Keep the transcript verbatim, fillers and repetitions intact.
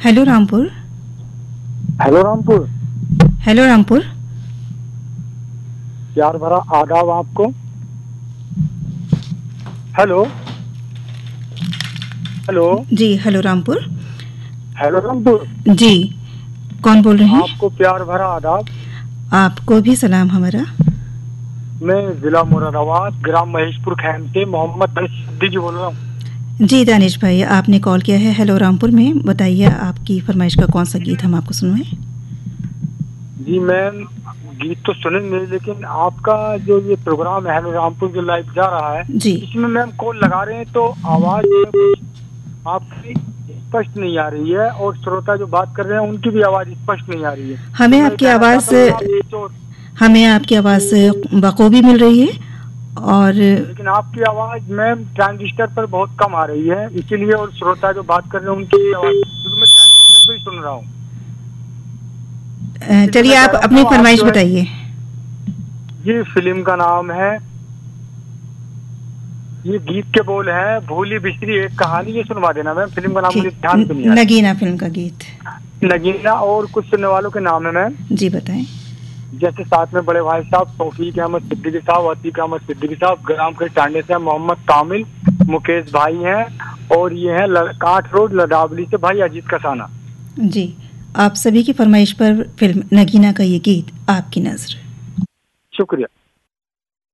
Hello Rampur. Hello Rampur. Hello Rampur. प्यार भरा आदाब आपको। Hello hello. जी हेलो रामपुर। हेलो रामपुर। जी कौन बोल रहे हैं? आपको प्यार भरा आदाब। आपको भी सलाम हमारा। मैं जिला मुरादाबाद ग्राम महेशपुर खैम से मोहम्मद दानिश सिद्दीकी बोल रहा हूँ। जी दानिश भाई, आपने कॉल किया है हेलो रामपुर में। बताइए आपकी फरमाइश का कौन सा गीत हम आपको सुनवाएं? जी मैम, गीत तो सुनेंगे लेकिन आपका जो ये प्रोग्राम है हेलो रामपुर जो लाइव जा रहा है, जी इसमें मैम कॉल लगा रहे हैं तो आवाज आपकी स्पष्ट नहीं आ रही है और श्रोता जो बात कर रहे हैं उनकी भी आवाज स्पष्ट नहीं आ रही है। हमें तो मैं आपकी कहना आवाज़ चाहता हूँ आप तो, हमें आपकी आवाज़ बखूबी मिल रही है और लेकिन आपकी आवाज मैम ट्रांजिस्टर पर बहुत कम आ रही है, इसीलिए और श्रोता जो बात कर रहे हैं उनकी आवाज क्योंकि मैं ट्रांजिस्टर पर ही सुन रहा हूँ। चलिए आप अपनी फरमाइश बताइए। ये फिल्म का नाम है, ये गीत के बोल है भूली बिसरी एक कहानी, ये सुनवा देना मैम। फिल्म का नाम मुझे ध्यान तो नहीं आ रहा। नगीना फिल्म का गीत। नगीना। और कुछ सुनने वालों के नाम है मैम, जी बताएं। जैसे साथ में बड़े भाई साहब तौफीक अहमद सिद्दीकी साहब, अतीक अहमद सिद्दीकी साहब, ग्राम के टांडे से मोहम्मद कामिल, मुकेश भाई हैं, और ये है काठ रोड लडावली से भाई अजीत कसाना। जी आप सभी की फरमाइश पर फिल्म नगीना का ये गीत आपकी नज़र। शुक्रिया।